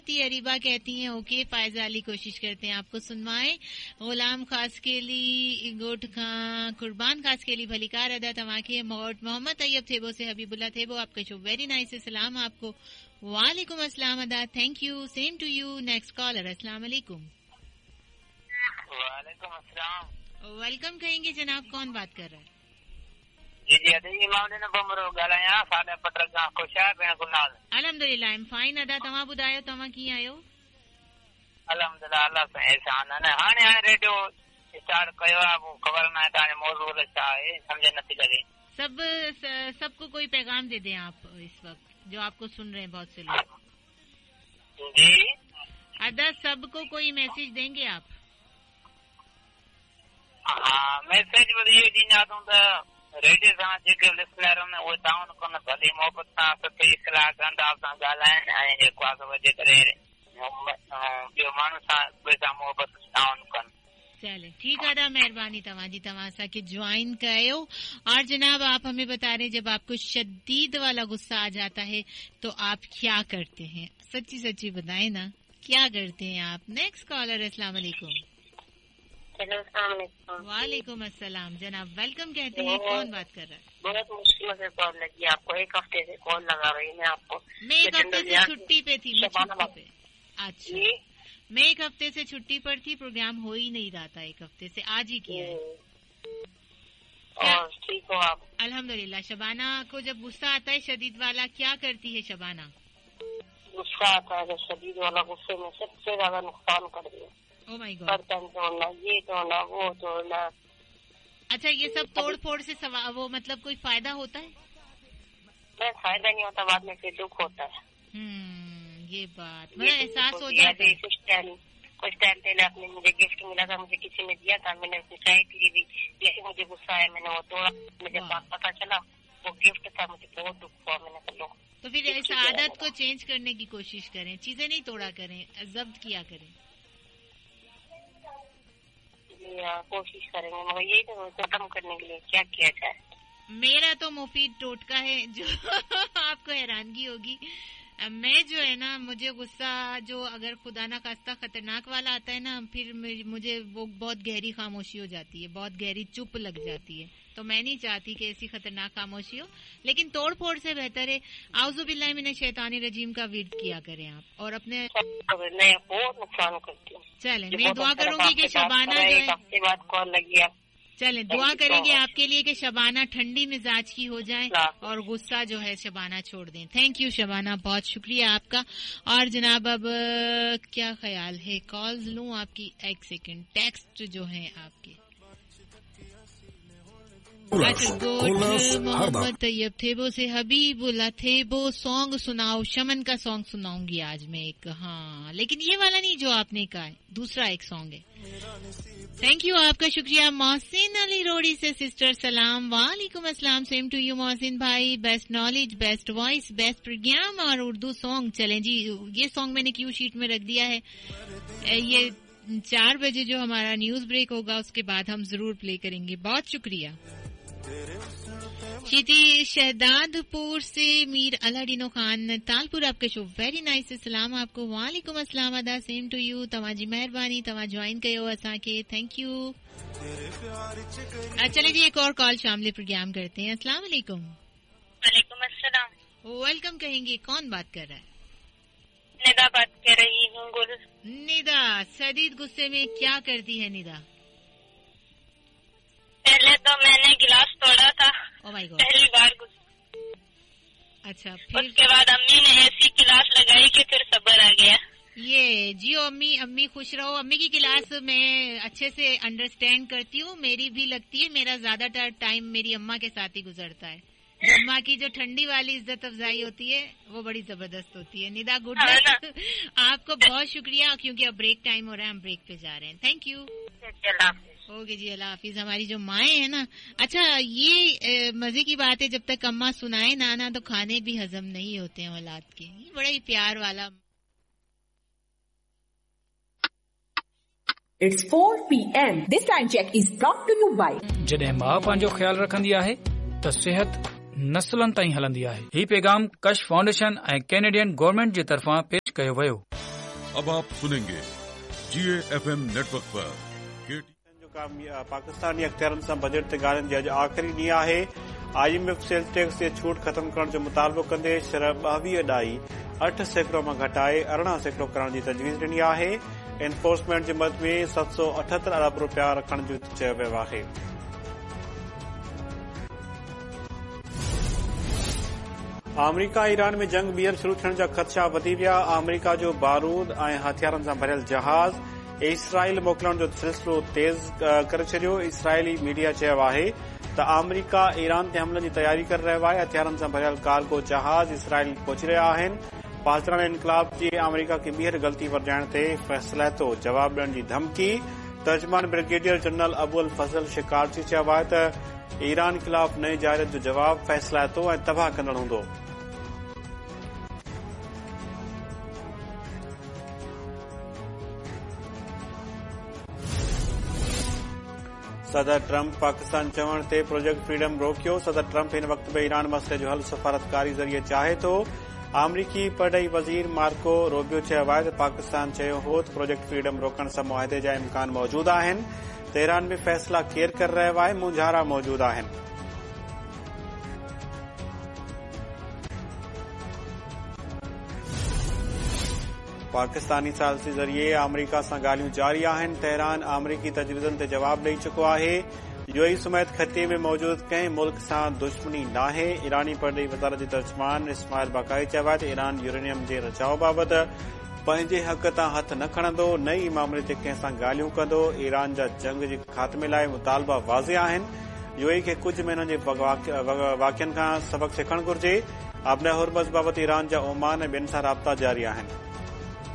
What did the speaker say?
अरीबा कहती हैं ओके, फायजा अली कोशिश करते हैं आपको सुनवाएं। गुलाम खास के लिए गोट खां कुर्बान खास के लिए भलीकार अदा तवाके मोहम्मद तैयब थेबो से हबीबुल्ला थेबो, आपका शो वेरी नाइस, सलाम आपको। वालेकुम अस्सलाम अदा, thank you, same to you. Next collar, अस्सलाम वालेकुम। वालेकुम अस्सलाम। वेलकम कहेंगे जनाब, कौन बात कर रहा है? जी अदी मामले न बमरो गालाया साडे पटर का खुशा पिण गुनाल। अल्हम्दुलिल्लाह आई एम फाइन अदा, तव्हां ॿुधायो तव्हां कीअं आहियो? अल्हम्दुलिल्लाह अल्लाह से एहसान है। हाणे रेडियो स्टार्ट कयो आहे, खबर न आहे ताणे मौजूद छा आहे, समझ नथी लगे। सबको कोई पैगाम दे दें आप इस वक्त जो आपको सुन रहे हैं बहुत से लोग। जी अदा सबको कोई मैसेज देंगे आप? हाँ मैसेज ये ॾींदा अथऊं त रेडियो सां जेके लिसनर आहिनि उहे ताउन कनि, भली मोहबत सां सुठी इख़्तिलाह अंदाज़ सां ॻाल्हाइनि ऐं जेको आहे वधे करे ॿियो माण्हू सां उहे सां मोहबत ताउन कनि। चले ठीक है, मेहरबानी तव्हांजी, तव्हां असांखे ज्वाइन कयो। और जनाब आप हमें बता रहे जब आपको शदीद वाला गुस्सा आ जाता है तो आप क्या करते हैं? सच्ची सच्ची बताएं ना, क्या करते हैं आप? नेक्स्ट कॉलर, अस्सलाम वालेकुम। वालेकुम अस्सलाम जनाब, वेलकम कहते हैं, कौन बात कर रहा है? बहुत मुश्किल से कॉल लगी आपको, एक हफ्ते से कॉल लगा रही मैं आपको। मैं एक हफ्ते से छुट्टी पे थी, अच्छा मैं एक हफ्ते से छुट्टी पर थी, प्रोग्राम हो ही नहीं रहा था एक हफ्ते से, आज ही किया है। और ठीक हो आप? अल्हम्दुलिल्लाह। शबाना को जब गुस्सा आता है शदीद वाला, क्या करती है शबाना? गुस्सा आता है शदीद वाला, गुस्से में सबसे ज्यादा नुकसान कर दिया। ओ माय गॉड, बर्तन तोड़ना, ये तोड़ना, वो तोड़ना। अच्छा ये सब तोड़ फोड़ से वो मतलब कोई फायदा होता है? नहीं फायदा नहीं होता, बाद में फिर दुख होता है। ये बात मुझे एहसास हो जाता है। कुछ टाइम पहले आपने मुझे गिफ्ट मिला था, मुझे किसी ने दिया था, मैंने उसको चाय पी ली, लेकिन मुझे गुस्सा आया, मैंने वो तोड़ा। मुझे बात पता चला वो गिफ्ट था, मुझे बहुत दुख हुआ। मैंने कहा तो फिर इस आदत को चेंज करने की कोशिश करें, चीजें नहीं तोड़ा करें, जब्त किया करें। कोशिश करेंगे, मगर यही तो खत्म करने के लिए क्या किया जाए? मेरा तो मुफीद टोटका है जो आपको हैरानगी होगी। मैं जो है ना, मुझे गुस्सा जो अगर खुदा ना खास्ता खतरनाक वाला आता है ना, फिर मुझे वो बहुत गहरी खामोशी हो जाती है, बहुत गहरी चुप लग जाती है। तो मैं नहीं चाहती कि ऐसी खतरनाक खामोशी हो, लेकिन तोड़ फोड़ से बेहतर है आउज़ु बिल्लाहि मिनश शैतानी रजीम का विर्द किया करें आप, और अपने बहुत नुकसान करती हूँ। चले मैं दुआ करूंगी कि शबाना जो है बात कॉल लगी आप, चलें दुआ करेंगे आपके लिए कि शबाना ठंडी मिजाज की हो जाए और गुस्सा जो है शबाना छोड़ दें। थैंक यू शबाना, बहुत शुक्रिया आपका। और जनाब अब क्या ख्याल है, कॉल्स लूं आपकी? एक सेकंड, टेक्स्ट जो है आपके। अच्छा गुड, मोहम्मद तैयब थेबो से हबीबुल्ला थेबो, सॉन्ग सुनाओ। शमन का सॉन्ग सुनाऊंगी आज मैं एक, हाँ लेकिन ये वाला नहीं जो आपने कहा है, दूसरा एक सॉन्ग है। थैंक यू, आपका शुक्रिया। मोहसिन अली रोडी से सिस्टर सलाम, वालेकुम अस्सलाम, सेम टू यू मोहसिन भाई। Best knowledge, best voice, best programme और उर्दू सॉन्ग। चलें जी, ये सॉन्ग मैंने क्यू शीट में रख दिया है। ये 4 बजे जो हमारा न्यूज ब्रेक होगा उसके बाद हम जरूर प्ले करेंगे। बहुत शुक्रिया। शीती शहदादपुर से मीर अलाडीनो खान तालपुर, आपके शो वेरी नाइस, सलाम आपको। वालेकुम अस्सलाम अदा, सेम टू यू, तवाजी मेहरबानी, तवा ज्वाइन कयो असा के, थैंक यू। चले जी एक और कॉल शामिल प्रोग्राम करते हैं। अस्सलाम वालेकुम। वालेकुम अस्सलाम। वेलकम कहेंगे, कौन बात कर रहा है? निदा बात कर रही हूँ। गुल निदा, शदीद गुस्से में क्या करती है निदा? पहले तो मैंने गिलास तोड़ा था, oh my God, पहली बार। अच्छा, फिर उसके बाद अम्मी ने ऐसी गिलास लगाई कि फिर सब्र आ गया। ये जी अम्मी खुश रहो। अम्मी की क्लास मैं अच्छे से अंडरस्टैंड करती हूँ, मेरी भी लगती है। मेरा ज्यादातर टाइम मेरी अम्मा के साथ ही गुजरता है। अम्मा की जो ठंडी वाली इज्जत अफजाई होती है वो बड़ी जबरदस्त होती है। निदा गुड लक, आपको बहुत शुक्रिया, क्योंकि अब ब्रेक टाइम हो रहा है, हम ब्रेक पे जा रहे हैं। Thank you. ओके जी, अल्लाह हाफिज। हमारी जो माएँ हैं ना, अच्छा ये मजे की बात है, जब तक अम्मा सुनाए ना तो खाने भी हजम नहीं होते हैं औलाद के। ये बड़ा ही प्यार वाला। It's 4 p.m. This time check is brought to you by जॾहिं मां पंहिंजो ख्याल रखंदी आहे त सिहत नस्लनि ताईं हलंदी आहे। ही पैगाम कश फाउंडेशन ऐं कैनेडियन गवर्नमेंट जे तरफ़ां पेश कयो वियो। अब आप सुनेंगे GAFM नेटवर्क पर पाकिस्तानी अख़्तियारनि सां बजट ते ॻाल्हियुनि जी अॼु आख़िरी ॾींहुं आहे। IMF सेल्स टैक्स ते छूट ख़तम करण जो मुतालबो कंदे शरह 22.8% मां घटाए 18% करण जी तजवीज़ ॾिनी आहे। एनफोर्समेंट जे मद में 778 अरब रुपया रखण जो चयो वियो आहे। अमरीका ईरान में जंग ॿीहर शुरू थियण जा ख़दशा वधी विया। अमरीका जो बारूद ऐं हथियारनि सां भरियल जहाज़ इसराइल मोकिलण जो सिलसिलो तेज़ करे छॾियो। इसराइली मीडिया चयो आहे त अमरीका ईरान ते हमलनि जी तयारी करे रहियो आहे। हथियारनि सां भरियल कार्गो जहाज़ इसराइल पहुची रहिया आहिनि। पाकिस्तान इनकलाब जी अमरीका खे ॿीहर ग़लती वॼाइण ते फ़ैसिलातो जवाब ॾियण जी धमकी। तर्जमान ब्रिगेडियर जनरल अबुल फज़ल शिकारची चयो आहे त ईरान ख़िलाफ़ नई जायरत जो जवाब फ़ैसिलातो ऐं तबाह कंदड़ हूंदो। सदर ट्रम्प पाकिस्तान चवण ते प्रोजेक्ट फ्रीडम रोकियो। सदर ट्रम्प हिन वक़्त में ईरान मसइले जो हल सफ़ारतकारी ज़रिए चाहे थो। अमरीकी परॾेही वज़ीर मार्को रोबियो चयो आहे त पाकिस्तान चयो हो त प्रोजेक्ट फ्रीडम रोकण सां मुआहिदे जा इम्कान मौजूद आहिनि। तेहरान में फ़ैसिला केरु करे रहियो आहे, मुंझारा मौजूद आहिनि। पाकिस्तानी सालसी ज़रिए अमरीका सां ॻाल्हियूं जारी आहिनि। तेहरान अमरीकी तजवीज़नि ते जवाब ॾेई चुको आहे। यूएई समेत ख़ते में मौजूद कंहिं मुल्क सां दुश्मनी नाहे। ईरानी परॾेही वज़ारत जी तर्जुमान इस्माइल बाक़ाई चयो आहे त ईरान यूरेनियम जे रचाव बाबति पंहिंजे हक़ तां हथ न खणंदो, नई मामले ते कंहिं सां ॻाल्हियूं कंदो। ईरान जा जंग जे ख़ात्मे लाइ मुतालबा वाज़े आहिनि। यूएई खे कुझु महीननि जे वाक़िअनि खां सबक़ सिखणु घुर्जे। अब्न हुर्मज़ बाबति ईरान जा ओमान ऐं ॿियनि सां राब्ता जारी आहिनि।